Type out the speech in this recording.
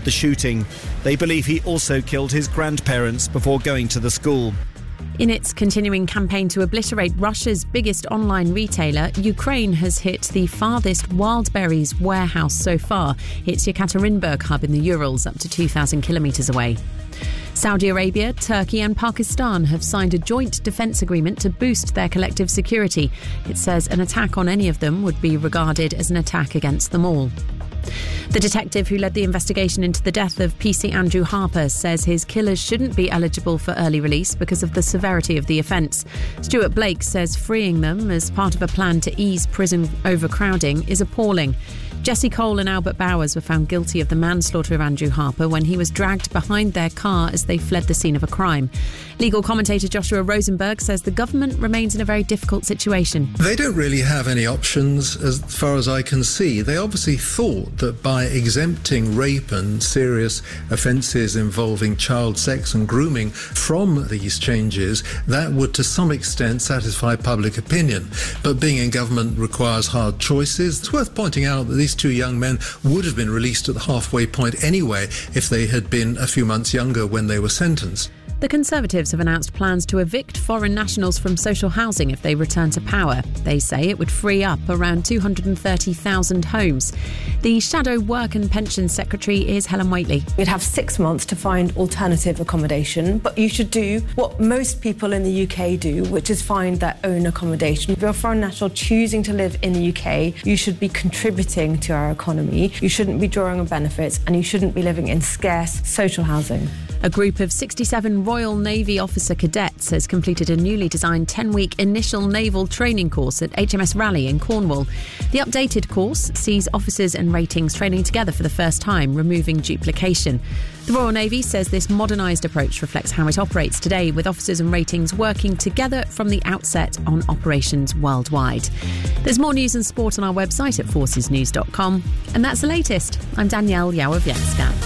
the shooting. They believe he also killed his grandparents before going to the school. In its continuing campaign to obliterate Russia's biggest online retailer, Ukraine has hit the farthest wild berries warehouse so far. It's Yekaterinburg hub in the Urals, up to 2,000 kilometres away. Saudi Arabia, Turkey and Pakistan have signed a joint defence agreement to boost their collective security. It says an attack on any of them would be regarded as an attack against them all. The detective who led the investigation into the death of PC Andrew Harper says his killers shouldn't be eligible for early release because of the severity of the offence. Stuart Blake says freeing them as part of a plan to ease prison overcrowding is appalling. Jesse Cole and Albert Bowers were found guilty of the manslaughter of Andrew Harper when he was dragged behind their car as they fled the scene of a crime. Legal commentator Joshua Rosenberg says the government remains in a very difficult situation. They don't really have any options as far as I can see. They obviously thought that by exempting rape and serious offences involving child sex and grooming from these changes, that would to some extent satisfy public opinion. But being in government requires hard choices. It's worth pointing out that these two young men would have been released at the halfway point anyway if they had been a few months younger when they were sentenced. The Conservatives have announced plans to evict foreign nationals from social housing if they return to power. They say it would free up around 230,000 homes. The Shadow Work and Pensions Secretary is Helen Whately. You'd have 6 months to find alternative accommodation, but you should do what most people in the UK do, which is find their own accommodation. If you're a foreign national choosing to live in the UK, you should be contributing to our economy. You shouldn't be drawing on benefits and you shouldn't be living in scarce social housing. A group of 67 Royal Navy officer cadets has completed a newly designed 10-week initial naval training course at HMS Raleigh in Cornwall. The updated course sees officers and ratings training together for the first time, removing duplication. The Royal Navy says this modernised approach reflects how it operates today, with officers and ratings working together from the outset on operations worldwide. There's more news and sport on our website at forcesnews.com. And that's the latest. I'm Danielle Yawowiecka.